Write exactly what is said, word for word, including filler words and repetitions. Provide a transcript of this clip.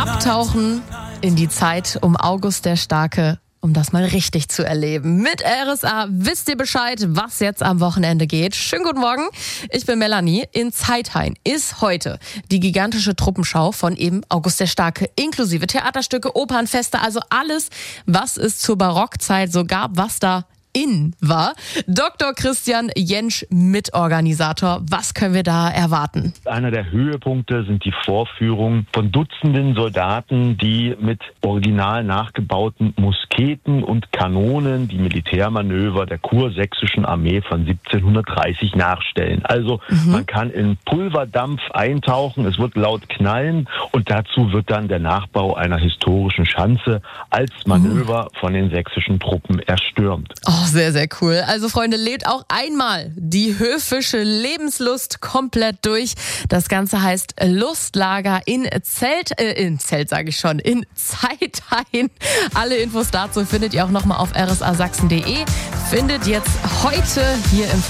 abtauchen in die Zeit um August der Starke, um das mal richtig zu erleben. Mit R S A wisst ihr Bescheid, was jetzt am Wochenende geht. Schönen guten Morgen, ich bin Melanie. In Zeithain ist heute die gigantische Truppenschau von eben August der Starke, inklusive Theaterstücke, Opernfeste, also alles, was es zur Barockzeit so gab, was da in war. Doktor Christian Jentsch, Mitorganisator. Was können wir da erwarten? Einer der Höhepunkte sind die Vorführungen von Dutzenden Soldaten, die mit original nachgebauten Musketen und Kanonen die Militärmanöver der kursächsischen Armee von siebzehnhundertdreißig nachstellen. Also mhm. man kann in Pulverdampf eintauchen, es wird laut knallen und dazu wird dann der Nachbau einer historischen Schanze als Manöver mhm. von den sächsischen Truppen erstürmt. Oh, sehr, sehr cool. Also Freunde, lebt auch einmal die höfische Lebenslust komplett durch. Das Ganze heißt Lustlager in Zelt, äh, in Zelt sage ich schon, in Zeithain. Alle Infos dazu findet ihr auch nochmal auf r s a sachsen punkt d e. Findet jetzt heute hier im